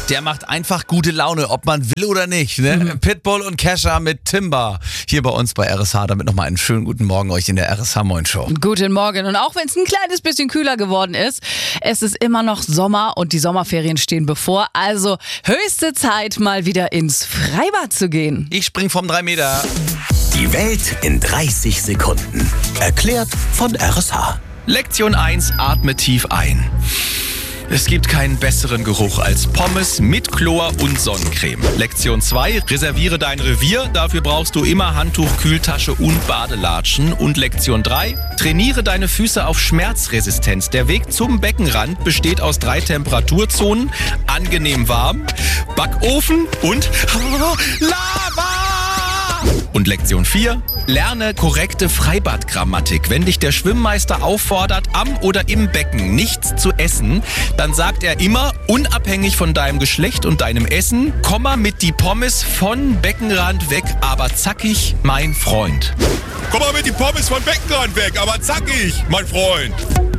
Der macht einfach gute Laune, ob man will oder nicht. Ne? Pitbull und Kesha mit Timber. Hier bei uns bei RSH. Damit nochmal einen schönen guten Morgen euch in der RSH Moin Show. Guten Morgen. Und auch wenn es ein kleines bisschen kühler geworden ist, es ist immer noch Sommer und die Sommerferien stehen bevor. Also höchste Zeit, mal wieder ins Freibad zu gehen. Ich spring vom 3 Meter. Die Welt in 30 Sekunden. Erklärt von RSH. Lektion 1, atme tief ein. Es gibt keinen besseren Geruch als Pommes mit Chlor und Sonnencreme. Lektion 2, reserviere dein Revier. Dafür brauchst du immer Handtuch, Kühltasche und Badelatschen. Und Lektion 3, trainiere deine Füße auf Schmerzresistenz. Der Weg zum Beckenrand besteht aus 3 Temperaturzonen. Angenehm warm, Backofen und Lava. Und Lektion 4, lerne korrekte Freibadgrammatik. Wenn dich der Schwimmmeister auffordert, am oder im Becken nichts zu essen, dann sagt er immer, unabhängig von deinem Geschlecht und deinem Essen, komm mal mit die Pommes von Beckenrand weg, aber zackig, mein Freund. Komm mal mit die Pommes von Beckenrand weg, aber zackig, mein Freund.